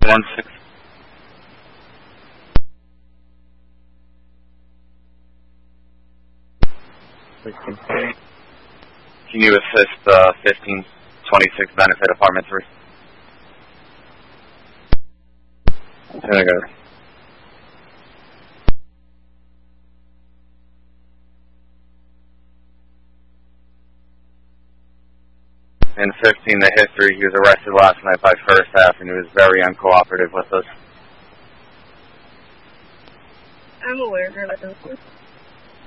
16. Can you assist 1526 Benefit Apartment 3? There we go. In 15, the history, he was arrested last night by First Half and he was very uncooperative with us. I'm aware of this.